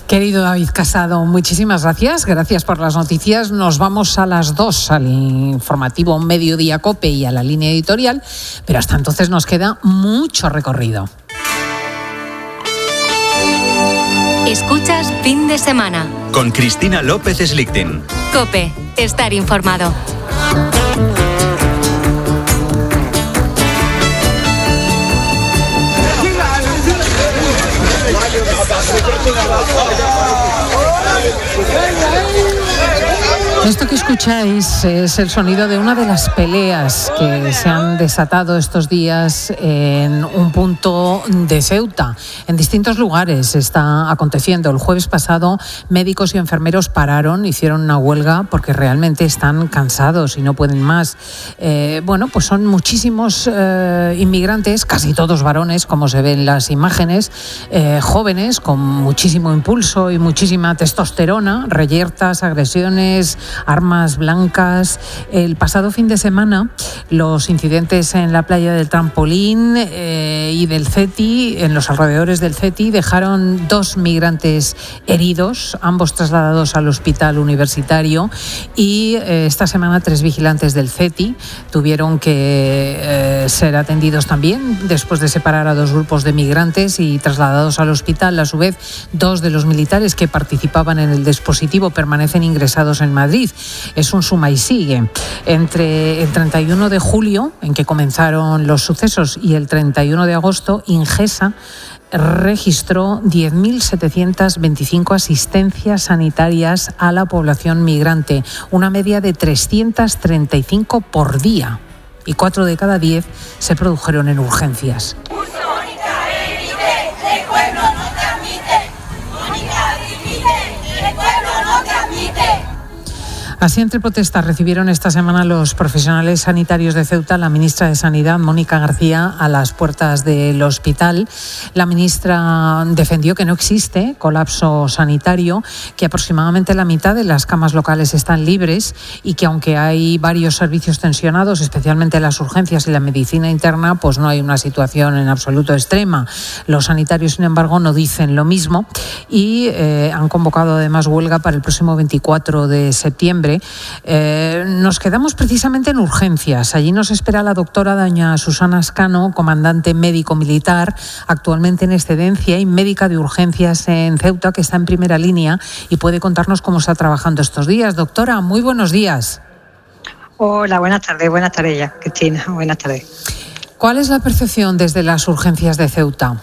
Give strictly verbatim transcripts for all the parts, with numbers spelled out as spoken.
Querido David Casado, muchísimas gracias. Gracias por las noticias. Nos vamos a las dos al informativo Mediodía COPE y a la línea editorial, pero hasta entonces nos queda mucho recorrido. Escuchas Fin de Semana con Cristina López Slichting. COPE, estar informado. Esto que escucháis es el sonido de una de las peleas que se han desatado estos días en un punto de Ceuta. En distintos lugares está aconteciendo. El jueves pasado, médicos y enfermeros pararon, hicieron una huelga porque realmente están cansados y no pueden más. Eh, bueno, pues son muchísimos eh, inmigrantes, casi todos varones, como se ven en las imágenes, eh, jóvenes con muchísimo impulso y muchísima testosterona, reyertas, agresiones, armas blancas. El pasado fin de semana, los incidentes en la playa del Trampolín eh, y del CETI, en los alrededores del CETI, dejaron dos migrantes heridos, ambos trasladados al hospital universitario, y eh, esta semana tres vigilantes del CETI tuvieron que eh, ser atendidos también después de separar a dos grupos de migrantes y trasladados al hospital. A su vez, dos de los militares que participaban en el dispositivo permanecen ingresados en Madrid. Es un suma y sigue. Entre el treinta y uno de julio, en que comenzaron los sucesos, y el treinta y uno de agosto, Ingesa registró diez mil setecientas veinticinco asistencias sanitarias a la población migrante, una media de trescientas treinta y cinco por día, y cuatro de cada diez se produjeron en urgencias. Así, entre protestas, recibieron esta semana los profesionales sanitarios de Ceuta la ministra de Sanidad, Mónica García, a las puertas del hospital. La ministra defendió que no existe colapso sanitario, que aproximadamente la mitad de las camas locales están libres y que, aunque hay varios servicios tensionados, especialmente las urgencias y la medicina interna, pues no hay una situación en absoluto extrema. Los sanitarios, sin embargo, no dicen lo mismo y eh, han convocado además huelga para el próximo veinticuatro de septiembre. Eh, nos quedamos precisamente en urgencias. Allí nos espera la doctora doña Susana Ascano, comandante médico militar, actualmente en excedencia y médica de urgencias en Ceuta, que está en primera línea y puede contarnos cómo está trabajando estos días. Doctora, muy buenos días. Hola, buenas tardes, buenas tardes ya, Cristina, buenas tardes. ¿Cuál es la percepción desde las urgencias de Ceuta?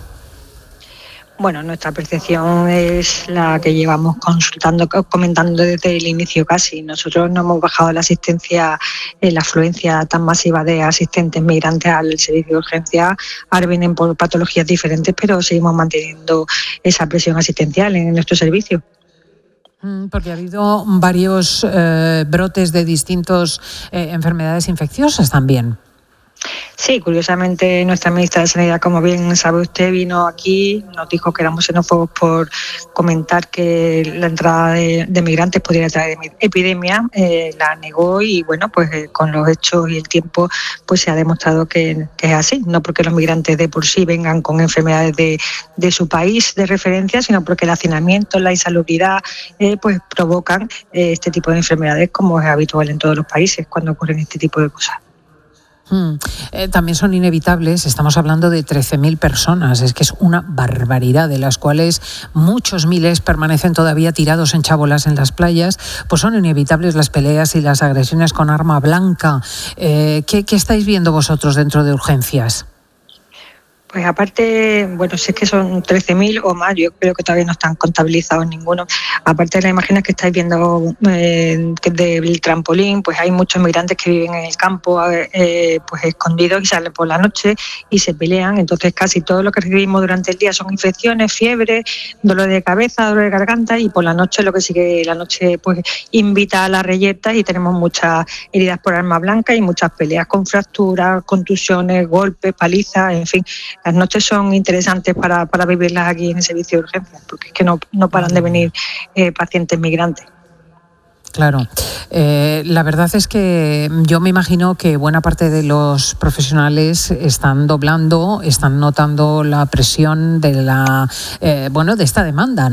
Bueno, nuestra percepción es la que llevamos consultando, comentando desde el inicio casi. Nosotros no hemos bajado la asistencia, la afluencia tan masiva de asistentes migrantes al servicio de urgencia. Ahora vienen por patologías diferentes, pero seguimos manteniendo esa presión asistencial en nuestro servicio. Porque ha habido varios eh, brotes de distintas eh, enfermedades infecciosas también. Sí, curiosamente nuestra ministra de Sanidad, como bien sabe usted, vino aquí, nos dijo que éramos xenófobos por comentar que la entrada de, de migrantes podría traer epidemia, eh, la negó y bueno, pues eh, con los hechos y el tiempo pues se ha demostrado que, que es así, no porque los migrantes de por sí vengan con enfermedades de, de su país de referencia, sino porque el hacinamiento, la insalubridad eh, pues provocan eh, este tipo de enfermedades, como es habitual en todos los países cuando ocurren este tipo de cosas. Hmm. Eh, también son inevitables, estamos hablando de trece mil personas, es que es una barbaridad, de las cuales muchos miles permanecen todavía tirados en chabolas en las playas, pues son inevitables las peleas y las agresiones con arma blanca. Eh, ¿qué, ¿Qué estáis viendo vosotros dentro de urgencias? Pues aparte, bueno, si es que son trece mil o más, yo creo que todavía no están contabilizados ninguno. Aparte de las imágenes que estáis viendo eh, del trampolín, pues hay muchos migrantes que viven en el campo, eh, pues escondidos y salen por la noche y se pelean. Entonces casi todo lo que recibimos durante el día son infecciones, fiebre, dolor de cabeza, dolor de garganta, y por la noche lo que sí que la noche pues invita a las reyertas y tenemos muchas heridas por arma blanca y muchas peleas con fracturas, contusiones, golpes, palizas, en fin. Las noches son interesantes para, para vivirlas aquí en el servicio de urgencias, porque es que no, no paran de venir eh, pacientes migrantes. Claro. Eh, la verdad es que yo me imagino que buena parte de los profesionales están doblando, están notando la presión de la, eh, bueno, de esta demanda, ¿no?